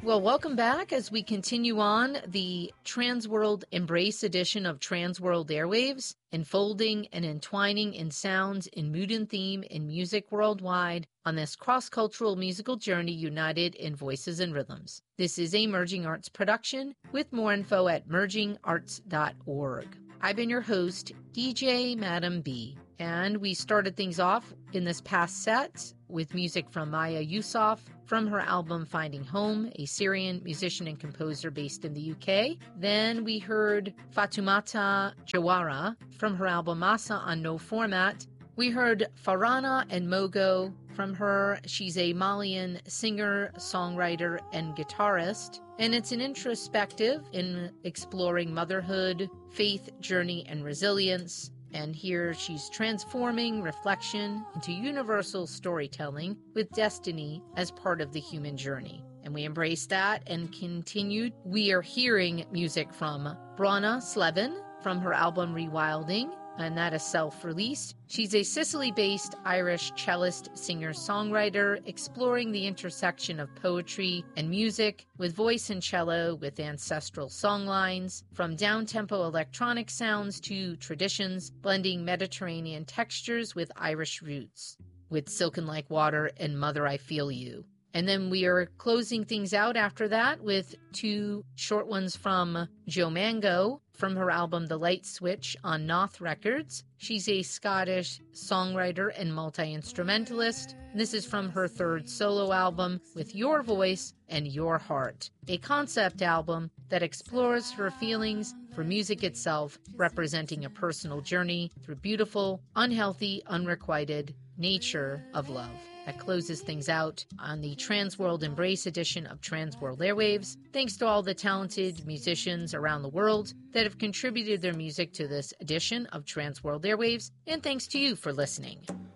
Well, welcome back as we continue on the Transworld Embrace edition of Transworld Airwaves, enfolding and entwining in sounds, in mood and theme, in music worldwide on this cross-cultural musical journey united in voices and rhythms. This is a Merging Arts production with more info at mergingarts.org. I've been your host, DJ Madam B, and we started things off in this past set with music from Maya Yousaf from her album Finding Home, a Syrian musician and composer based in the UK. Then we heard Fatoumata Jawara from her album Masa on No Format. We heard Farana and Mogo from her. She's a Malian singer, songwriter, and guitarist. And it's an introspective in exploring motherhood, faith, journey, and resilience. And here she's transforming reflection into universal storytelling with destiny as part of the human journey. And we embrace that and continued. We are hearing music from Brana Slevin from her album Rewilding, and that is self-released. She's a Sicily-based Irish cellist, singer, songwriter, exploring the intersection of poetry and music with voice and cello with ancestral songlines, from down-tempo electronic sounds to traditions, blending Mediterranean textures with Irish roots, with Silken Like Water and Mother I Feel You. And then we are closing things out after that with two short ones from Jo Mango from her album The Light Switch on Noth Records. She's a Scottish songwriter and multi-instrumentalist. This is from her third solo album, With Your Voice and Your Heart, a concept album that explores her feelings for music itself, representing a personal journey through beautiful, unhealthy, unrequited nature of love. That closes things out on the Transworld Embrace edition of Transworld Airwaves. Thanks to all the talented musicians around the world that have contributed their music to this edition of Transworld Airwaves, and thanks to you for listening.